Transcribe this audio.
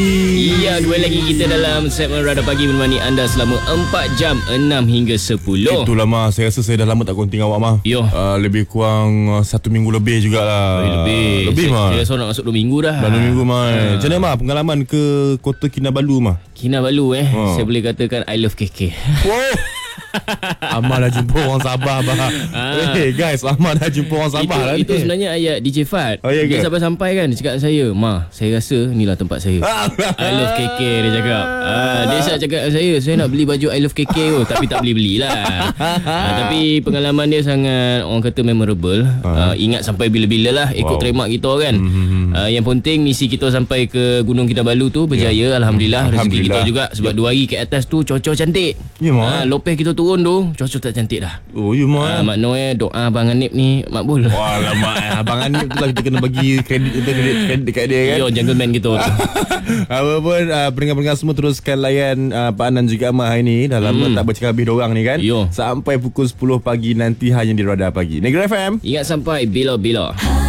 Ya, kembali lagi kita dalam segmen Radar Pagi menemani anda selama 4 jam 6 hingga 10. Itulah Mah, saya rasa saya dah lama tak konting awak Mah. Yo. Lebih kurang 1 minggu lebih jugalah. Lebih Mah. Saya rasa nak masuk 2 minggu dah. Dah 2 minggu Mah. Macam mana Mah pengalaman ke Kota Kinabalu Mah? Kinabalu saya boleh katakan I love KK. Wow. Amal dah jumpa orang Sabah bah. Hey guys, Amal dah jumpa orang Sabah lah Itu sebenarnya ayat DJ Fat. Oh, ya dia ke? sampai kan, dia cakap dengan saya, "Ma, saya rasa inilah tempat saya." I love KK, dia cakap. Dia cakap dengan saya nak beli baju I love KK tapi tak beli-belilah. Tapi pengalaman dia sangat, orang kata, memorable. Ingat sampai bila-bila lah, ikut trademark kita kan. Yang penting misi kita sampai ke Gunung Kinabalu tu berjaya. Alhamdulillah. Rezeki kita juga. Sebab 2 hari ke atas tu cuaca cantik. Ya Mah. Lopeh kita turun tu cuaca tak cantik dah. Oh ya Mah. Maknanya doa Abang Hanif ni makbul. Wah lama Abang Hanif tu lah kita kena bagi kredit dekat dia kan. Yo, gentleman kita tu. Apa pun pendengar-pendengar semua teruskan layan Pak Anan juga Amah hari ni. Dah lama tak bercakap habis diorang ni kan. Yo. Sampai pukul 10 pagi nanti hanya di Radar Pagi Negeri FM. Ingat sampai bila-bila.